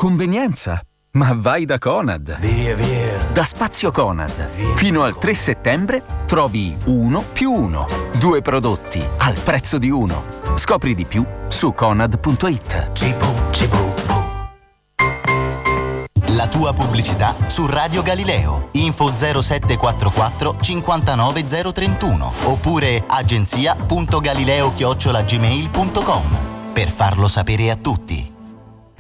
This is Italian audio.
convenienza. Ma vai da Conad. Via, via. Da Spazio Conad. Via. Fino al 3 settembre trovi 1+1. 2 prodotti al prezzo di uno. Scopri di più su conad.it. La tua pubblicità su Radio Galileo. Info 0744 59031 oppure agenzia.galileo@gmail.com per farlo sapere a tutti.